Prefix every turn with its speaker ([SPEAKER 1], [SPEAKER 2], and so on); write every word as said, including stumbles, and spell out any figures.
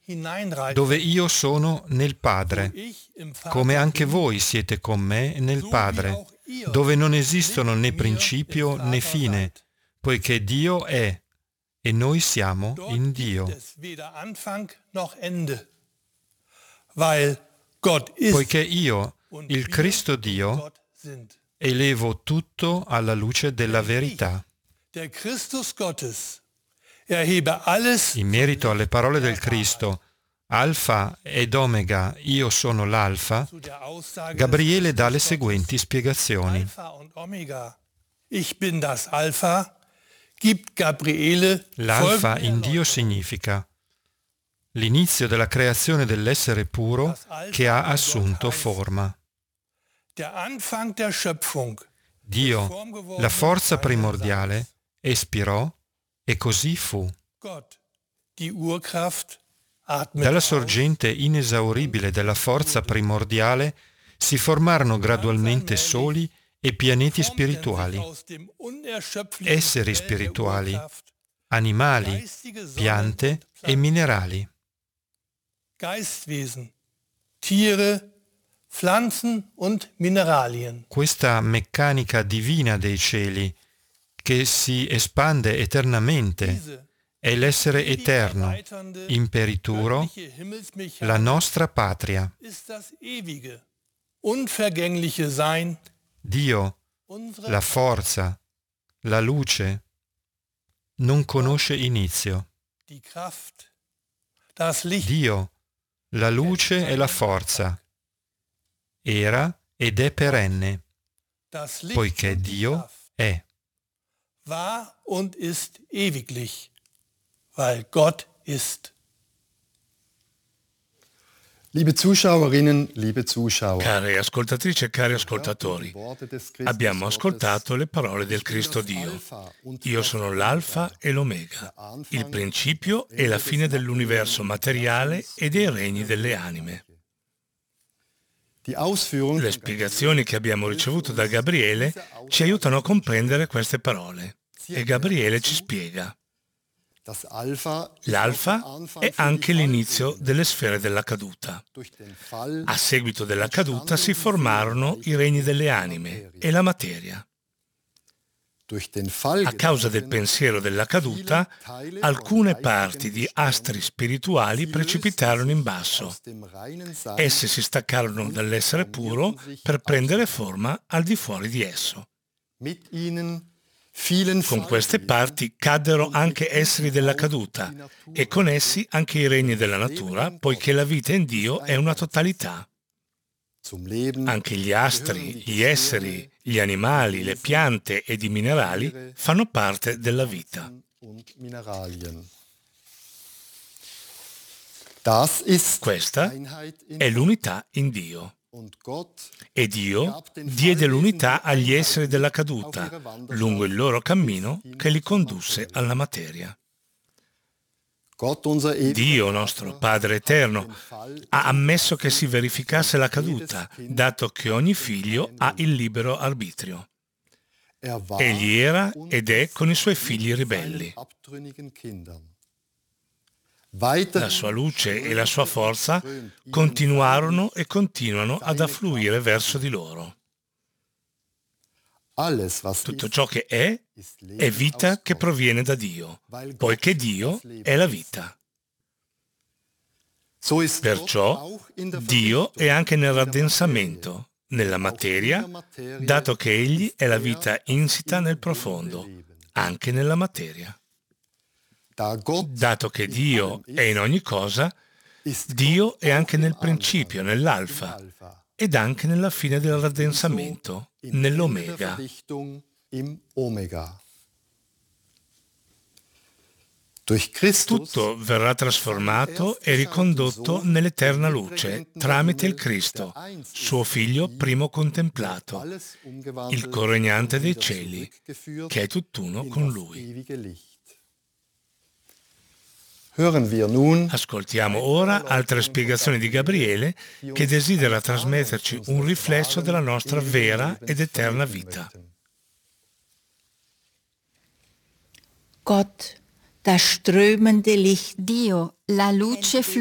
[SPEAKER 1] dove io sono nel Padre, come anche voi siete con me nel Padre, dove non esistono né principio né fine, poiché Dio è e noi siamo in Dio. Poiché io, il Cristo Dio, elevo tutto alla luce della verità. In merito alle parole del Cristo, Alfa ed Omega, io sono l'Alfa, Gabriele dà le seguenti spiegazioni. L'Alfa in Dio significa l'inizio della creazione dell'essere puro che ha assunto forma. Dio, la forza primordiale, espirò e così fu. Dalla sorgente inesauribile della forza primordiale si formarono gradualmente soli e pianeti spirituali, esseri spirituali, animali, piante e minerali. Questa meccanica divina dei cieli, che si espande eternamente, è l'essere eterno, imperituro, la nostra patria. Dio, la forza, la luce, non conosce inizio. Dio, la luce e la forza, era ed è perenne, poiché Dio è.
[SPEAKER 2] War und ist ewiglich, weil Gott ist.
[SPEAKER 3] Liebe Zuschauerinnen, liebe Zuschauer.
[SPEAKER 4] Care ascoltatrici e cari ascoltatori, abbiamo ascoltato le parole del Cristo Dio. Io sono l'Alfa e l'Omega, il principio e la fine dell'universo materiale e dei regni delle anime. Le spiegazioni che abbiamo ricevuto da Gabriele ci aiutano a comprendere queste parole. E Gabriele ci spiega. L'Alfa è anche l'inizio delle sfere della caduta. A seguito della caduta si formarono i regni delle anime e la materia. A causa del pensiero della caduta, alcune parti di astri spirituali precipitarono in basso. Esse si staccarono dall'essere puro per prendere forma al di fuori di esso. Con queste parti caddero anche esseri della caduta e con essi anche i regni della natura, poiché la vita in Dio è una totalità. Anche gli astri, gli esseri, gli animali, le piante ed i minerali fanno parte della vita. Questa è l'unità in Dio. E Dio diede l'unità agli esseri della caduta lungo il loro cammino che li condusse alla materia. Dio, nostro Padre Eterno, ha ammesso che si verificasse la caduta, dato che ogni figlio ha il libero arbitrio. Egli era ed è con i suoi figli ribelli. La sua luce e la sua forza continuarono e continuano ad affluire verso di loro. Tutto ciò che è, è vita che proviene da Dio, poiché Dio è la vita. Perciò Dio è anche nel raddensamento, nella materia, dato che Egli è la vita insita nel profondo, anche nella materia. Dato che Dio è in ogni cosa, Dio è anche nel principio, nell'Alfa, ed anche nella fine del raddensamento, nell'Omega. Tutto verrà trasformato e ricondotto nell'eterna luce tramite il Cristo, suo Figlio primo contemplato, il coregnante dei cieli, che è tutt'uno con Lui. Ascoltiamo ora altre spiegazioni di Gabriele che desidera trasmetterci un riflesso della nostra vera ed eterna vita.
[SPEAKER 5] Gott, das strömende Licht,
[SPEAKER 6] Dio, la luce